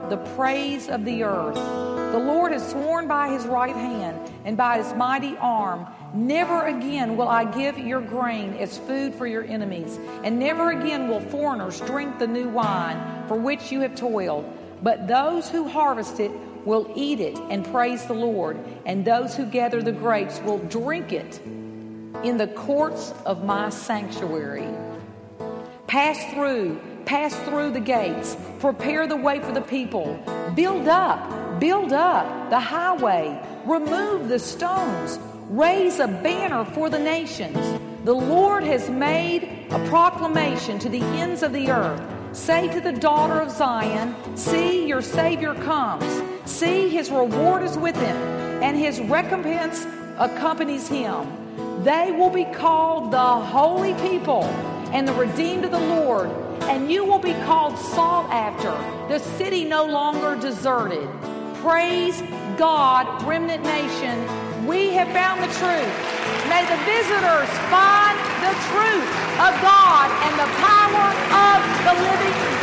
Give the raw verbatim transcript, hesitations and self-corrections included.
the praise of the earth. The Lord has sworn by his right hand and by his mighty arm, never again will I give your grain as food for your enemies, and never again will foreigners drink the new wine for which you have toiled. But those who harvest it will eat it and praise the Lord, and those who gather the grapes will drink it in the courts of my sanctuary. Pass through, pass through the gates, prepare the way for the people. Build up, build up the highway, remove the stones, raise a banner for the nations. The Lord has made a proclamation to the ends of the earth. Say to the daughter of Zion, see, your Savior comes. See, his reward is with him, and his recompense accompanies him. They will be called the holy people and the redeemed of the Lord, and you will be called sought after, the city no longer deserted. Praise God, remnant nation. We have found the truth. May the visitors find the truth of God and the power of the living